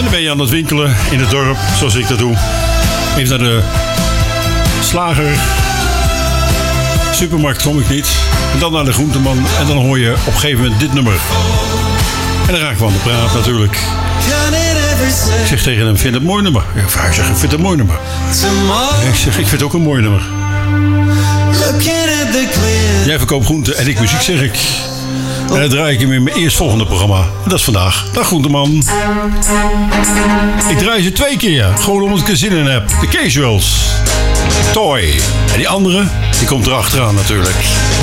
dan ben je aan het winkelen in het dorp, zoals ik dat doe. Even naar de slager. Supermarkt kom ik niet. En dan naar de groenteman. En dan hoor je op een gegeven moment dit nummer. En dan raak ik aan de praat natuurlijk. Ik zeg tegen hem, vind je het een mooi nummer? Hij zegt, ik vind het een mooi nummer. Ik zeg, ik vind het ook een mooi nummer. Jij verkoopt groenten en ik muziek, zeg ik. En dan draai ik hem in mijn eerstvolgende programma. En dat is vandaag. Dag groenteman. Ik draai ze 2 keer. Gewoon omdat ik er zin in heb. De Casuals. Toy. En die andere, die komt erachteraan natuurlijk.